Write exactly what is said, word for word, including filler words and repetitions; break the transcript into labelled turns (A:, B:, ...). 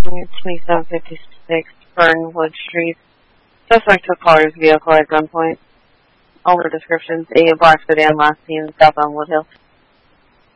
A: twenty-seven fifty-six Fernwood Street. Suspect took caller's vehicle at gunpoint. All the descriptions: a black sedan, last seen southbound Woodhill.